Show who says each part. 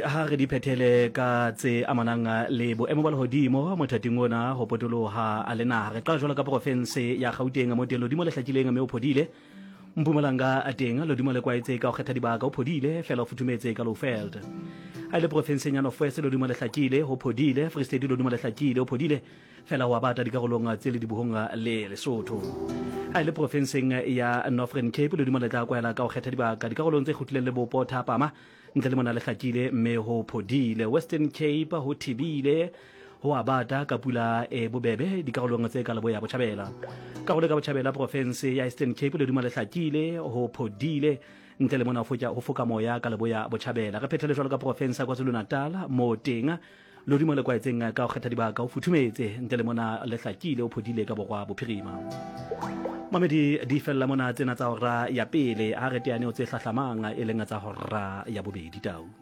Speaker 1: ha re di phethele ka tse amanang le boemo ba lehodimo mothating ona ho potoloha a le naha re qala jwalo ka profense ya Gauteng mo teng lodimo le hlakileng mme o phodile Mpumalanga a teng lodimo le kwaetse ka ho kgetha dibaka o phodile fela o futhumetse ka Lowveld a le profenseng ya North West lodimo le hlakile ho phodile Free State lodimo le hlakile o phodile fela wa bata dikarolong tse le dibohong le Lesotho a le profenseng ya Northern Cape lodimo le tla kwaela ka ho kgetha dibaka dikarolong tse kgutlileng le Bopo Thapama ntle le mona le hlakile mme ho phodile Western Cape ho thibile ho abata ka pula bobebe dikarolong tse ka leboya Botjhabela karolo ka Botjhabela province ya Eastern Cape le duma le hlakile ho phodile ntle le mona ho foka moya ka leboya Botjhabela re phethele jwalo ka province ya KwaZulu-Natal mo teng lo dimo le kwaetseng ka ho kgetha dibaka o futhumetse ntle le mona le hlakile o phodile ka borwa bophirima mamedi di fella mona tsena tsa hora ya pele ha re teane o tse hlahlamang e leng tsa hora ya bobedi tau